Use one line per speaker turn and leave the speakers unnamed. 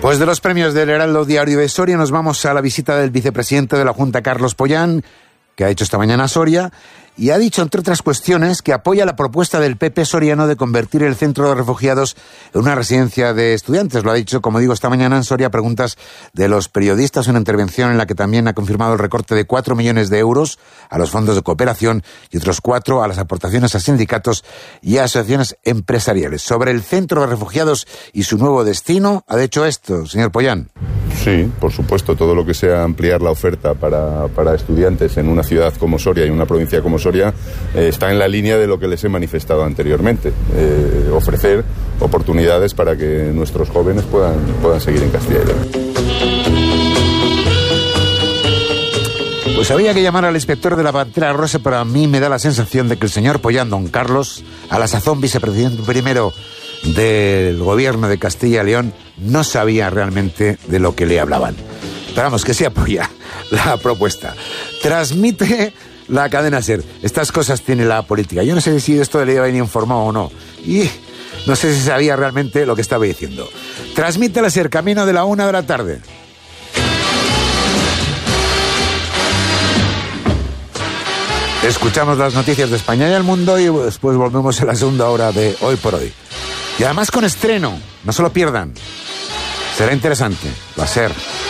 Pues de los premios del Heraldo Diario de Soria nos vamos a la visita del vicepresidente de la Junta, Carlos Pollán, que ha hecho esta mañana a Soria, y ha dicho, entre otras cuestiones, que apoya la propuesta del PP soriano de convertir el centro de refugiados en una residencia de estudiantes. Lo ha dicho, como digo, esta mañana en Soria, preguntas de los periodistas, una intervención en la que también ha confirmado el recorte de 4 millones de euros a los fondos de cooperación y otros 4 a las aportaciones a sindicatos y a asociaciones empresariales. Sobre el centro de refugiados y su nuevo destino, ha dicho esto, señor Pollán.
Sí, por supuesto, todo lo que sea ampliar la oferta para estudiantes en una ciudad como Soria y en una provincia como Soria está en la línea de lo que les he manifestado anteriormente, ofrecer oportunidades para que nuestros jóvenes puedan seguir en Castilla y León.
Pues había que llamar al inspector de la Pantera Rosa, pero a mí me da la sensación de que el señor Pollán, don Carlos, a la sazón vicepresidente primero del gobierno de Castilla y León, no sabía realmente de lo que le hablaban. Pero vamos, que se apoya la propuesta. Transmite la cadena SER. Estas cosas tiene la política. Yo no sé si esto le iba bien informado o no. Y no sé si sabía realmente lo que estaba diciendo. Transmite la SER, camino de la 1 de la tarde. Escuchamos las noticias de España y el mundo y después volvemos a la segunda hora de Hoy por Hoy. Y además con estreno, no se lo pierdan. Será interesante. Va a ser.